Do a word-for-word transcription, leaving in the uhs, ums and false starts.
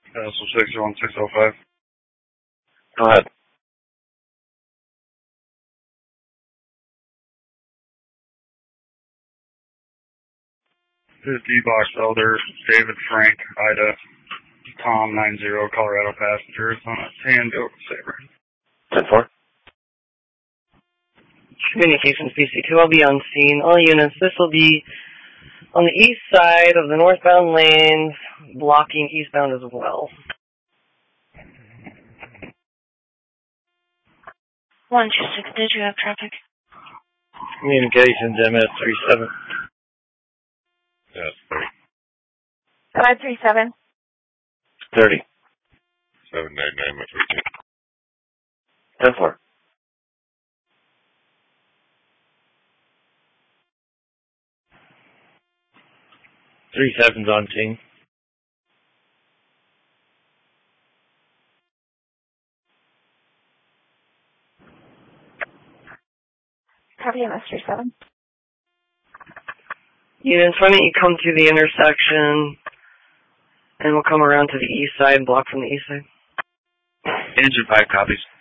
Castle six oh one six oh five. Go ahead. fifty Box Elder, David Frank, Ida, Tom nine zero, Colorado passengers on a tan Goat Saber. ten four. Communications P C two, I'll be on scene. All units, this will be on the east side of the northbound lanes, blocking eastbound as well. one two six, did you have traffic? Communications M S three seven. Yes, thirty. five three seven. thirty. seven nine nine, my thirteen. ten four. Three sevens on scene. Copy M S three seven. Units, why don't you come through the intersection, and we'll come around to the east side, block from the east side. Engine five copies.